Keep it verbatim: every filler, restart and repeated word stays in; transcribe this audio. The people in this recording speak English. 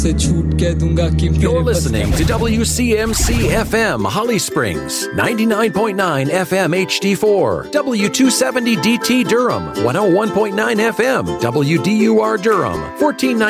से छूट कह दूंगा कि You're listening to W C M C F M Holly Springs, ninety-nine point nine F M H D four, W two seventy D T Durham, one oh one point nine F M, W D U R Durham, fourteen ninety